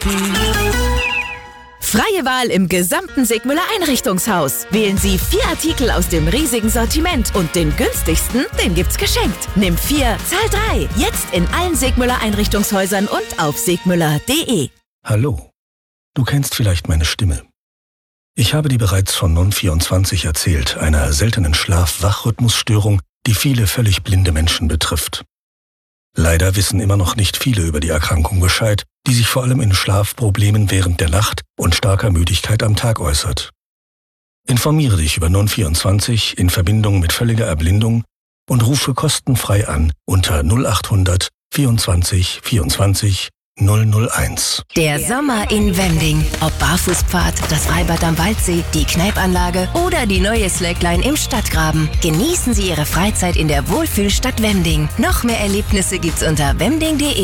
Freie Wahl im gesamten Sigmüller Einrichtungshaus. Wählen Sie 4 Artikel aus dem riesigen Sortiment und den günstigsten, den gibt's geschenkt. Nimm 4, zahl 3. Jetzt in allen Sigmüller Einrichtungshäusern und auf sigmüller.de. Hallo, du kennst vielleicht meine Stimme. Ich habe dir bereits von Non24 erzählt, einer seltenen Schlaf-Wach-Rhythmusstörung, die viele völlig blinde Menschen betrifft. Leider wissen immer noch nicht viele über die Erkrankung Bescheid, die sich vor allem in Schlafproblemen während der Nacht und starker Müdigkeit am Tag äußert. Informiere dich über Non24 in Verbindung mit völliger Erblindung und rufe kostenfrei an unter 0800 24 24 001. Der Sommer in Wending. Ob Barfußpfad, das Freibad am Waldsee, die Kneipanlage oder die neue Slackline im Stadtgraben. Genießen Sie Ihre Freizeit in der Wohlfühlstadt Wending. Noch mehr Erlebnisse gibt's unter wending.de.